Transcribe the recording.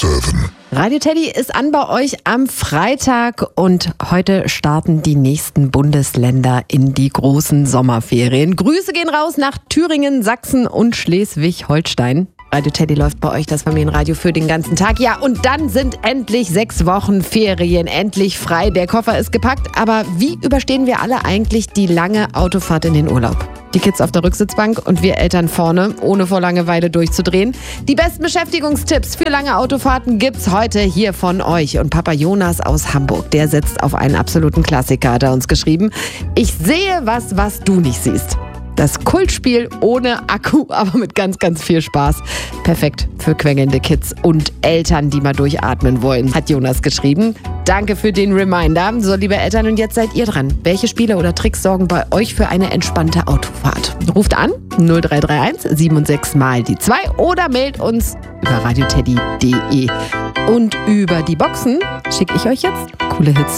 7. Radio Teddy ist an bei euch am Freitag und heute starten die nächsten Bundesländer in die großen Sommerferien. Grüße gehen raus nach Thüringen, Sachsen und Schleswig-Holstein. Radio Teddy läuft bei euch, das Familienradio für den ganzen Tag. Ja, und dann sind endlich 6 Wochen Ferien, endlich frei. Der Koffer ist gepackt. Aber wie überstehen wir alle eigentlich die lange Autofahrt in den Urlaub? Die Kids auf der Rücksitzbank und wir Eltern vorne, ohne vor Langeweile durchzudrehen. Die besten Beschäftigungstipps für lange Autofahrten gibt's heute hier von euch. Und Papa Jonas aus Hamburg, der setzt auf einen absoluten Klassiker, hat er uns geschrieben. Ich sehe was du nicht siehst. Das Kultspiel ohne Akku, aber mit ganz, ganz viel Spaß. Perfekt für quengelnde Kids und Eltern, die mal durchatmen wollen, hat Jonas geschrieben. Danke für den Reminder. So, liebe Eltern, und jetzt seid ihr dran. Welche Spiele oder Tricks sorgen bei euch für eine entspannte Autofahrt? Ruft an 0331 76 mal die 2 oder meldet uns über radioteddy.de. Und über die Boxen schicke ich euch jetzt coole Hits